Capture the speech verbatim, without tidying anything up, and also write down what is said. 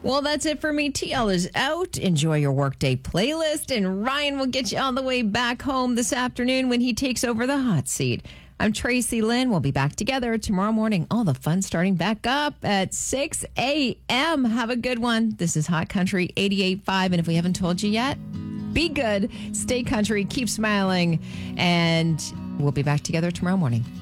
Well, that's it for me. T L is out. Enjoy your workday playlist, and Ryan will get you on the way back home this afternoon when he takes over the hot seat. I'm Tracy Lynn. We'll be back together tomorrow morning. All the fun starting back up at six a.m. Have a good one. This is Hot Country eighty-eight point five, and if we haven't told you yet, be good, stay country, keep smiling, and we'll be back together tomorrow morning.